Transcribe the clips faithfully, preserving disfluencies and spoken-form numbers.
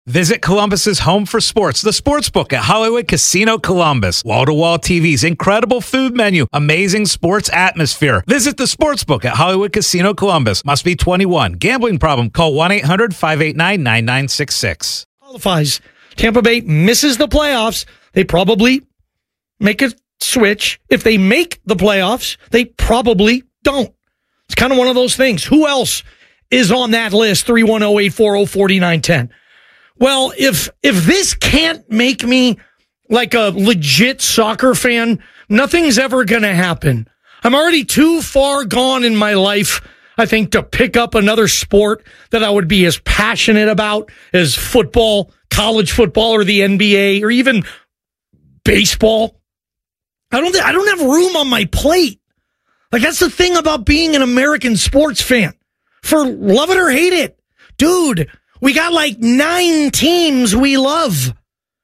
Visit Columbus's home for sports, the Sportsbook at Hollywood Casino Columbus. Wall-to-wall T Vs, incredible food menu, amazing sports atmosphere. Visit the Sportsbook at Hollywood Casino Columbus. Must be twenty-one. Gambling problem? Call one eight hundred five eight nine nine nine six six. Qualifies. Tampa Bay misses the playoffs. They probably make a switch. If they make the playoffs, they probably don't. It's kind of one of those things. Who else is on that list? three one zero, eight four zero, four nine one zero. Well, if if this can't make me like a legit soccer fan, nothing's ever going to happen. I'm already too far gone in my life, I think, to pick up another sport that I would be as passionate about as football, college football, or the N B A, or even baseball. I don't I don't have room on my plate. Like, that's the thing about being an American sports fan. For love it or hate it, dude, we got like nine teams we love.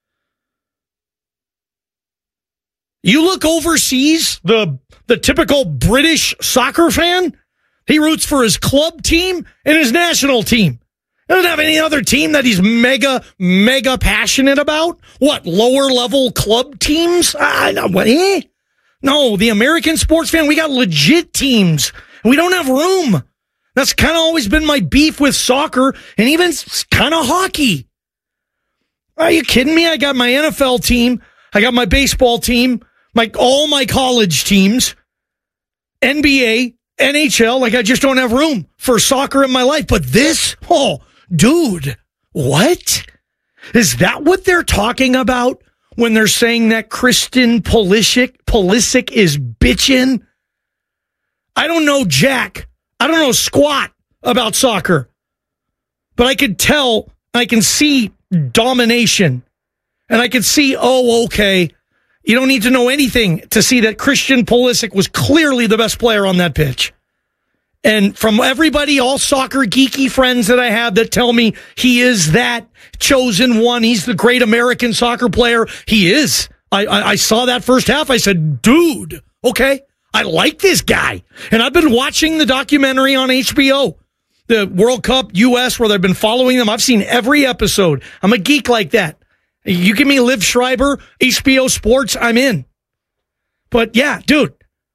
You look overseas, the the typical British soccer fan, he roots for his club team and his national team. He doesn't have any other team that he's mega, mega passionate about. What, lower level club teams? I know. Eh? No, the American sports fan, we got legit teams. We don't have room. That's kind of always been my beef with soccer and even kind of hockey. Are you kidding me? I got my N F L team. I got my baseball team, my all my college teams, N B A, N H L. Like, I just don't have room for soccer in my life. But this, oh, dude, what? Is that what they're talking about when they're saying that Christian Pulisic, Pulisic is bitching? I don't know jack. I don't know squat about soccer. But I could tell, I can see domination. And I could see, oh, okay, you don't need to know anything to see that Christian Pulisic was clearly the best player on that pitch. And from everybody, all soccer geeky friends that I have that tell me he is that chosen one, he's the great American soccer player, he is. I, I, I saw that first half. I said, dude, okay, I like this guy. And I've been watching the documentary on H B O, the World Cup U S, where they've been following them. I've seen every episode. I'm a geek like that. You give me Liv Schreiber, H B O Sports, I'm in. But yeah, dude,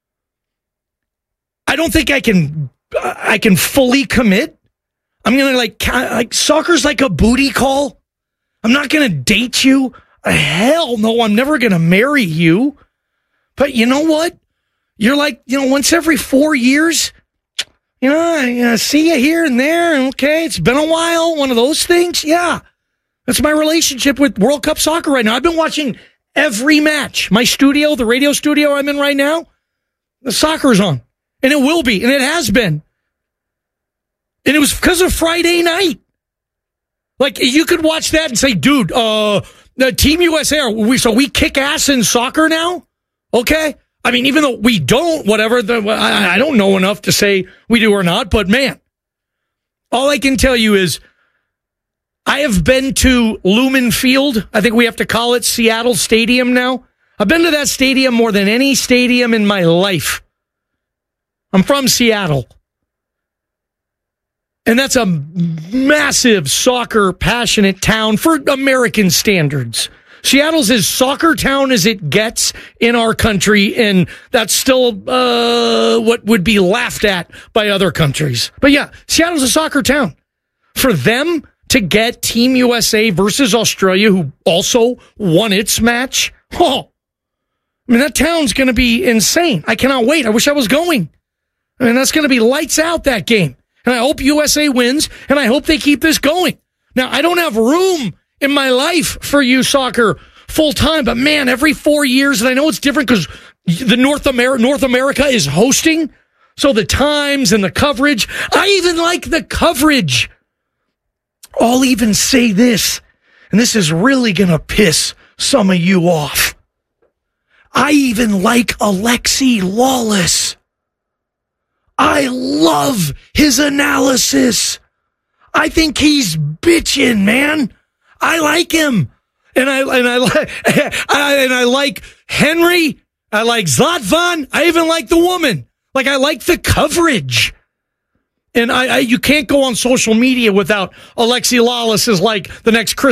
I don't think I can I can fully commit. I'm going to like, like, soccer's like a booty call. I'm not going to date you. Hell no, I'm never going to marry you. But you know what? You're like, you know, once every four years, you know, I uh, see you here and there. Okay, it's been a while. One of those things. Yeah. That's my relationship with World Cup soccer right now. I've been watching every match. My studio, the radio studio I'm in right now, the soccer's on. And it will be. And it has been. And it was because of Friday night. Like, you could watch that and say, dude, uh, the Team U S A, are we, so we kick ass in soccer now? Okay. I mean, even though we don't, whatever, the, I, I don't know enough to say we do or not, but man, all I can tell you is I have been to Lumen Field. I think we have to call it Seattle Stadium now. I've been to that stadium more than any stadium in my life. I'm from Seattle. And that's a massive soccer passionate town for American standards. Seattle's as soccer town as it gets in our country, and that's still uh, what would be laughed at by other countries. But yeah, Seattle's a soccer town. For them to get Team U S A versus Australia, who also won its match, oh, I mean, that town's going to be insane. I cannot wait. I wish I was going. I mean, that's going to be lights out, that game. And I hope U S A wins, and I hope they keep this going. Now, I don't have room in my life for you soccer full time, but man, every four years, and I know it's different because the North America, North America is hosting, so the times and the coverage, I even like the coverage. I'll even say this, and this is really going to piss some of you off. I even like Alexi Lawless. I love his analysis. I think he's bitchin', man. I like him. And I and I like and I like Henry. I like Zlatan. I even like the woman. Like, I like the coverage. And I, I you can't go on social media without Alexi Lawless is like the next Chris